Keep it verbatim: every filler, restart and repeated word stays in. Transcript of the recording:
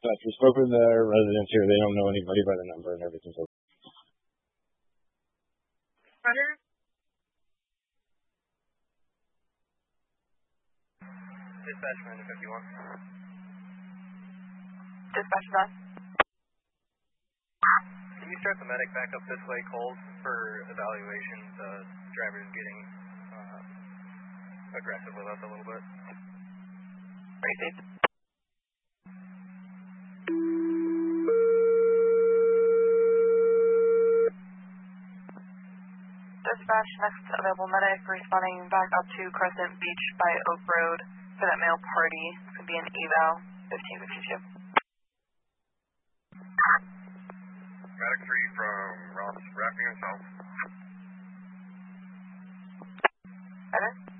But we spoke with the residents here. They don't know anybody by the number and everything's okay. Roger. Dispatch Commander fifty-one. Dispatch done. Can you start the medic back up this way, Coles, for evaluation? The driver's getting uh, aggressive with us a little bit. Crazy. Dispatch, next available medic responding back up to Crescent Beach by Oak Road for that male party. It's going to be an eval, fifteen fifty-two. Medic three from Ross Rafting and South. Better?